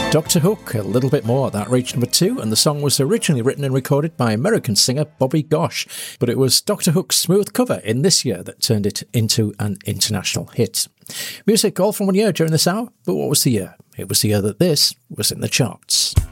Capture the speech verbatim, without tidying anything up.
Doctor Hook, a little bit more. That reached number two, and the song was originally written and recorded by American singer Bobby Gosh, but it was Doctor Hook's smooth cover in this year that turned it into an international hit. Music all from one year during this hour, but what was the year? It was the year that this was in the charts.